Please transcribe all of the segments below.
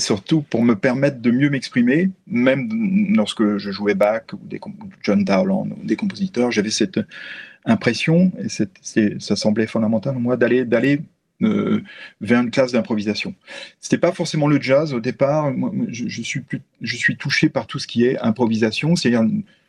surtout pour me permettre de mieux m'exprimer, même lorsque je jouais Bach ou John Dowland, ou des compositeurs, j'avais cette impression, et ça semblait fondamental, moi, d'aller vers une classe d'improvisation. C'était pas forcément le jazz au départ. Moi, je suis touché par tout ce qui est improvisation, c'est-à-dire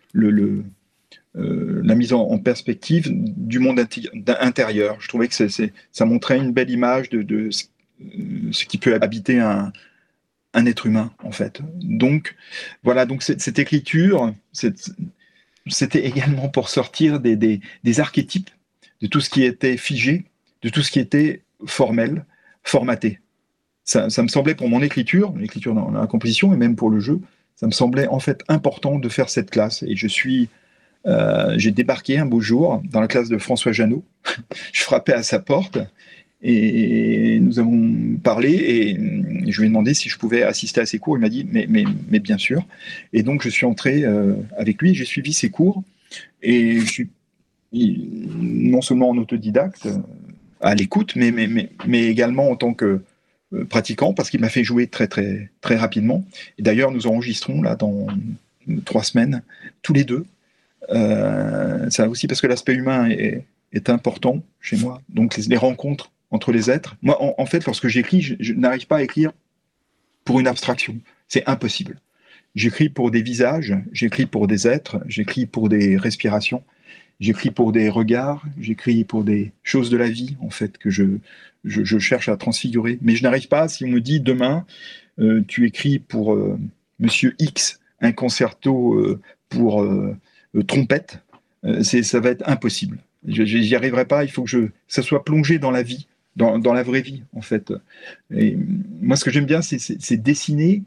la mise en perspective du monde intérieur. Je trouvais que ça montrait une belle image de ce qui peut habiter un être humain, en fait. Donc, voilà, donc cette écriture, c'était également pour sortir des archétypes, de tout ce qui était figé, de tout ce qui était formel, formaté. Ça me semblait pour mon l'écriture dans la composition et même pour le jeu, ça me semblait en fait important de faire cette classe. Et j'ai débarqué un beau jour dans la classe de François Janot. Je frappais à sa porte et nous avons parlé et je lui ai demandé si je pouvais assister à ses cours. Il m'a dit mais bien sûr. Et donc je suis entré avec lui, j'ai suivi ses cours et je suis non seulement en autodidacte, à l'écoute, mais également en tant que pratiquant, parce qu'il m'a fait jouer très, très, très rapidement. Et d'ailleurs, nous enregistrons là dans 3 semaines, tous les deux. Ça aussi, parce que l'aspect humain est important chez moi. Donc, les rencontres entre les êtres. Moi, en fait, lorsque j'écris, je n'arrive pas à écrire pour une abstraction. C'est impossible. J'écris pour des visages, j'écris pour des êtres, j'écris pour des respirations. J'écris pour des regards, j'écris pour des choses de la vie, en fait, que je cherche à transfigurer. Mais je n'arrive pas, si on me dit demain, tu écris pour Monsieur X, un concerto pour trompette, ça va être impossible. J'y arriverai pas, il faut que ça soit plongé dans la vie, dans la vraie vie, en fait. Et moi, ce que j'aime bien, c'est dessiner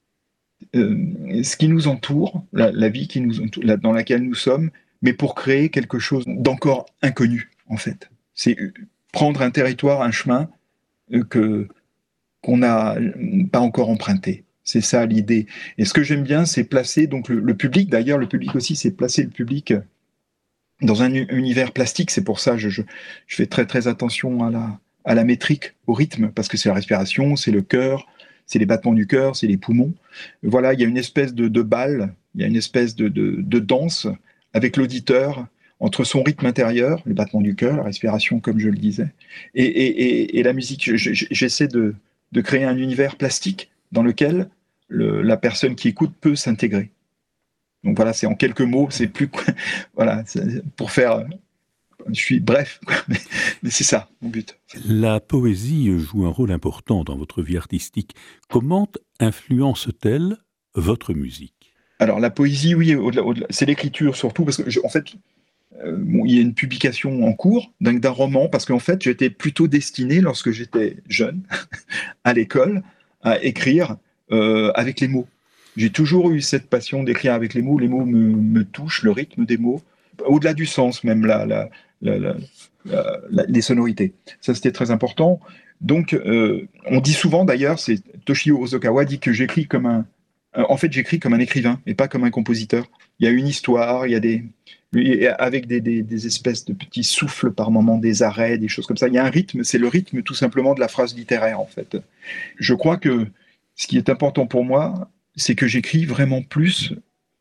ce qui nous entoure, la vie qui nous entoure, dans laquelle nous sommes, mais pour créer quelque chose d'encore inconnu, en fait. C'est prendre un territoire, un chemin qu'on n'a pas encore emprunté. C'est ça l'idée. Et ce que j'aime bien, c'est placer donc le public. D'ailleurs, le public aussi, c'est placer le public dans un univers plastique. C'est pour ça que je fais très très attention à la métrique, au rythme, parce que c'est la respiration, c'est le cœur, c'est les battements du cœur, c'est les poumons. Voilà, il y a une espèce de bal, il y a une espèce de danse avec l'auditeur, entre son rythme intérieur, les battements du cœur, la respiration, comme je le disais, et la musique. J'essaie de créer un univers plastique dans lequel la personne qui écoute peut s'intégrer. Donc voilà, c'est en quelques mots, c'est plus... voilà, pour faire... Je suis bref, mais c'est ça, mon but. La poésie joue un rôle important dans votre vie artistique. Comment influence-t-elle votre musique ? Alors la poésie, oui, c'est l'écriture surtout, parce que en fait, il y a une publication en cours d'un roman, parce qu'en fait, j'étais plutôt destiné, lorsque j'étais jeune, à l'école, à écrire avec les mots. J'ai toujours eu cette passion d'écrire avec les mots me touchent, le rythme des mots, au-delà du sens même, les sonorités. Ça, c'était très important. Donc, on dit souvent, d'ailleurs, c'est Toshio Hosokawa dit que j'écris comme en fait, j'écris comme un écrivain et pas comme un compositeur. Il y a une histoire, il y a avec des espèces de petits souffles par moments, des arrêts, des choses comme ça. Il y a un rythme, c'est le rythme tout simplement de la phrase littéraire, en fait. Je crois que ce qui est important pour moi, c'est que j'écris vraiment plus,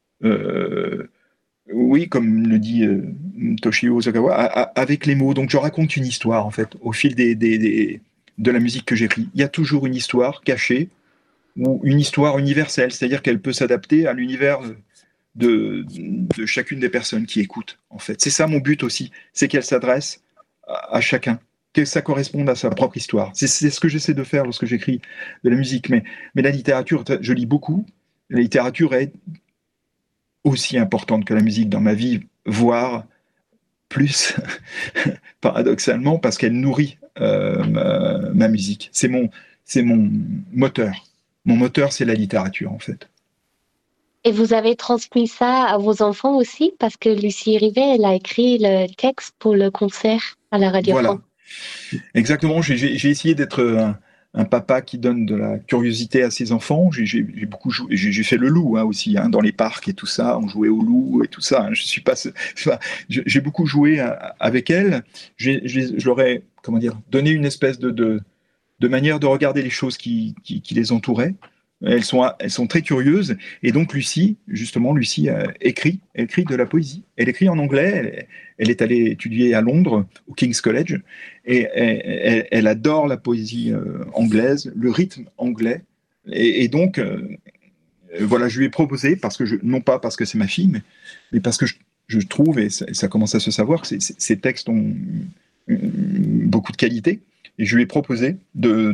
oui, comme le dit Toshio Hosokawa, avec les mots. Donc je raconte une histoire, en fait, au fil de la musique que j'écris. Il y a toujours une histoire cachée, ou une histoire universelle, c'est-à-dire qu'elle peut s'adapter à l'univers de chacune des personnes qui écoutent, en fait. C'est ça mon but aussi, c'est qu'elle s'adresse à chacun, que ça corresponde à sa propre histoire. C'est ce que j'essaie de faire lorsque j'écris de la musique. Mais la littérature, je lis beaucoup. La littérature est aussi importante que la musique dans ma vie, voire plus, paradoxalement, parce qu'elle nourrit ma musique. C'est mon moteur. Mon moteur, c'est la littérature, en fait. Et vous avez transmis ça à vos enfants aussi, parce que Lucie Rivet, elle a écrit le texte pour le concert à la Radio France. Voilà, exactement. J'ai essayé d'être un papa qui donne de la curiosité à ses enfants. J'ai beaucoup joué, j'ai fait le loup aussi, dans les parcs et tout ça. On jouait au loup et tout ça. Je suis pas, j'ai beaucoup joué avec elle. Je leur ai, comment dire, donné une espèce de manière de regarder les choses qui les entouraient. Elles sont très curieuses. Et donc Lucie écrit de la poésie. Elle écrit en anglais. Elle est allée étudier à Londres, au King's College, et elle adore la poésie anglaise, le rythme anglais. Et donc, voilà, je lui ai proposé, non pas parce que c'est ma fille, mais parce que je trouve, et ça commence à se savoir, que ces textes ont beaucoup de qualité. Et je lui ai proposé de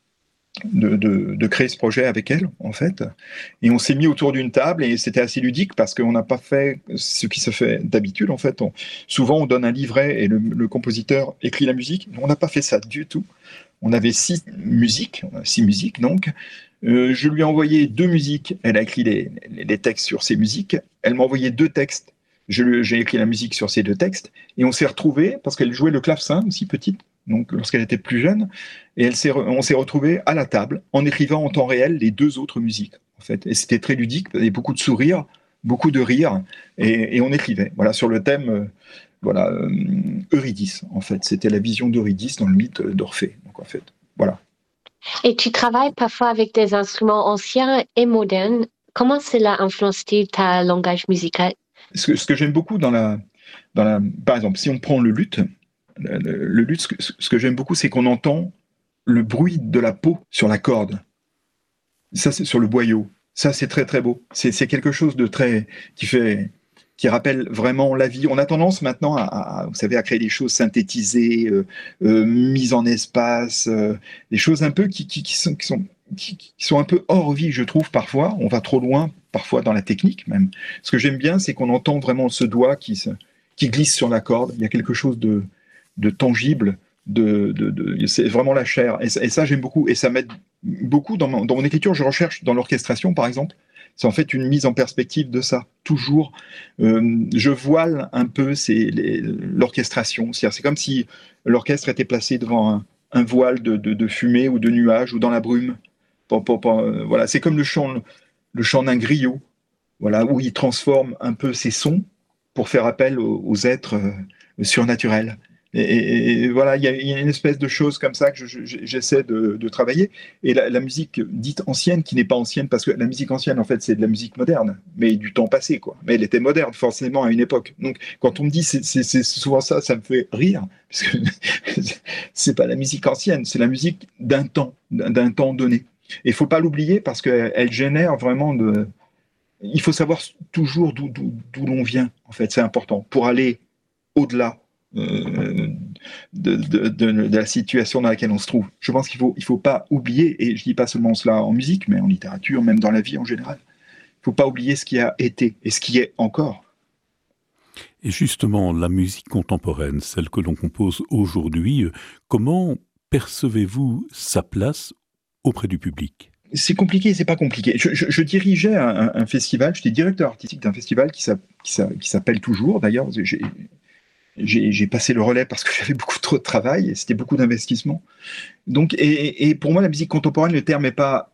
créer ce projet avec elle, en fait. Et on s'est mis autour d'une table, et c'était assez ludique parce qu'on n'a pas fait ce qui se fait d'habitude, en fait. Souvent, on donne un livret et le compositeur écrit la musique. On n'a pas fait ça du tout. On avait 6 musiques, donc. Je lui ai envoyé 2 musiques. Elle a écrit les textes sur ces musiques. Elle m'a envoyé 2 textes. J'ai écrit la musique sur ces 2 textes. Et on s'est retrouvés, parce qu'elle jouait le clavecin aussi petite, donc lorsqu'elle était plus jeune, et on s'est retrouvés à la table en écrivant en temps réel les 2 autres musiques, en fait. Et c'était très ludique, il y avait beaucoup de sourires, beaucoup de rires, et on écrivait, voilà, sur le thème, Eurydice, en fait. C'était la vision d'Eurydice dans le mythe d'Orphée, donc en fait, voilà. Et tu travailles parfois avec des instruments anciens et modernes. Comment cela influence-t-il ta langage musical? Ce que j'aime beaucoup par exemple, si on prend le luth, ce que j'aime beaucoup, c'est qu'on entend le bruit de la peau sur la corde. Ça, c'est sur le boyau. Ça, c'est très, très beau. C'est quelque chose de très, qui rappelle vraiment la vie. On a tendance maintenant vous savez, à créer des choses synthétisées, mises en espace, des choses un peu qui sont un peu hors vie, je trouve, parfois. On va trop loin, parfois, dans la technique, même. Ce que j'aime bien, c'est qu'on entend vraiment ce doigt qui glisse sur la corde. Il y a quelque chose de tangible, c'est vraiment la chair. Et ça, j'aime beaucoup. Et ça m'aide beaucoup dans mon écriture. Je recherche dans l'orchestration, par exemple. C'est en fait une mise en perspective de ça. Toujours, je voile un peu l'orchestration. C'est comme si l'orchestre était placé devant un voile de fumée ou de nuages ou dans la brume. Voilà, c'est comme le chant d'un griot, voilà, où il transforme un peu ses sons pour faire appel aux êtres surnaturels. Et voilà, il y a une espèce de chose comme ça que j'essaie de travailler. Et la musique dite ancienne, qui n'est pas ancienne, parce que la musique ancienne, en fait, c'est de la musique moderne, mais du temps passé, quoi. Mais elle était moderne, forcément, à une époque. Donc, quand on me dit c'est souvent ça me fait rire, parce que c'est pas la musique ancienne, c'est la musique d'un temps donné. Et il faut pas l'oublier, parce qu'elle génère vraiment il faut savoir toujours d'où l'on vient, en fait, c'est important, pour aller au-delà de la situation dans laquelle on se trouve. Je pense qu'il faut pas oublier, et je dis pas seulement cela en musique, mais en littérature, même dans la vie en général. Il faut pas oublier ce qui a été et ce qui est encore. Et justement, la musique contemporaine, celle que l'on compose aujourd'hui, comment percevez-vous sa place auprès du public ? C'est compliqué, c'est pas compliqué. Je dirigeais un festival, j'étais directeur artistique d'un festival qui s'appelle toujours, d'ailleurs, j'ai passé le relais parce que j'avais beaucoup trop de travail et c'était beaucoup d'investissement. Donc, et pour moi, la musique contemporaine, le terme n'est pas.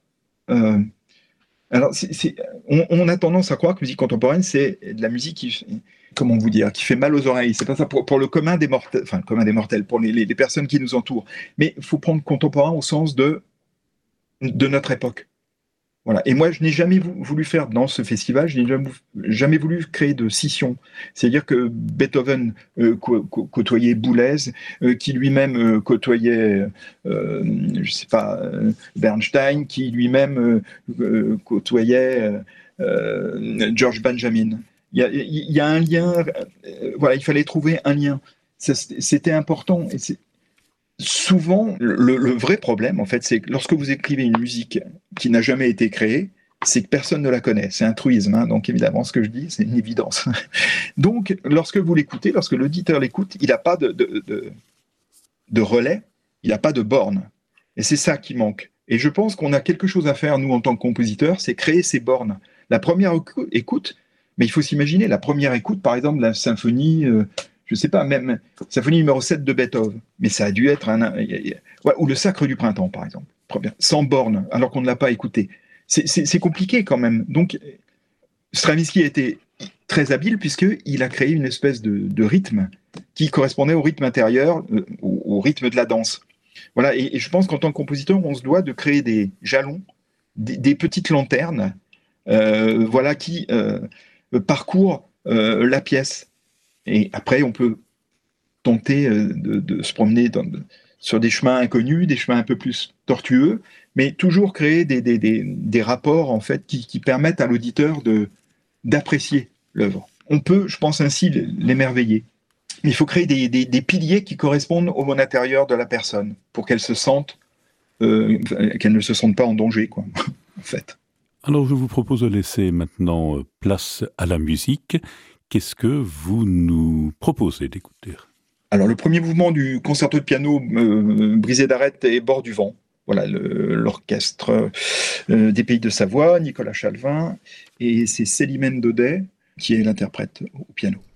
Alors, on a tendance à croire que la musique contemporaine, c'est de la musique qui fait mal aux oreilles. C'est pas ça pour le commun des mortels, enfin, le commun des mortels, pour les personnes qui nous entourent. Mais il faut prendre contemporain au sens de notre époque. Voilà. Et moi, je n'ai jamais voulu faire dans ce festival, je n'ai jamais voulu créer de scission. C'est-à-dire que Beethoven côtoyait Boulez, qui lui-même côtoyait, je sais pas, Bernstein, qui lui-même côtoyait George Benjamin. Il y a un lien. Voilà, il fallait trouver un lien. C'était important. Et souvent, le vrai problème, en fait, c'est que lorsque vous écrivez une musique qui n'a jamais été créée, c'est que personne ne la connaît. C'est un truisme, hein, donc évidemment, ce que je dis, c'est une évidence. Donc, lorsque vous l'écoutez, lorsque l'auditeur l'écoute, il n'a pas de relais, il n'a pas de borne. Et c'est ça qui manque. Et je pense qu'on a quelque chose à faire, nous, en tant que compositeurs, c'est créer ces bornes. La première écoute, mais il faut s'imaginer, la première écoute, par exemple, la symphonie... je ne sais pas, même symphonie numéro 7 de Beethoven, mais ça a dû être ou le Sacre du printemps, par exemple, sans borne, alors qu'on ne l'a pas écouté. C'est compliqué quand même. Donc, Stravinsky a été très habile puisqu'il a créé une espèce de rythme qui correspondait au rythme intérieur, au rythme de la danse. Voilà, et je pense qu'en tant que compositeur, on se doit de créer des jalons des petites lanternes, voilà, qui parcourent la pièce. Et après, on peut tenter de se promener sur des chemins inconnus, des chemins un peu plus tortueux, mais toujours créer des rapports en fait qui permettent à l'auditeur d'apprécier l'œuvre. On peut, je pense, ainsi l'émerveiller. Mais il faut créer des piliers qui correspondent au monde intérieur de la personne pour qu'elle ne se sente pas en danger, quoi, en fait. Alors, je vous propose de laisser maintenant place à la musique. Qu'est-ce que vous nous proposez d'écouter ? Alors, le premier mouvement du concerto de piano Brisé d'arête et Bord du vent. Voilà, l'orchestre des Pays de Savoie, Nicolas Chalvin, et c'est Célimène Daudet qui est l'interprète au piano.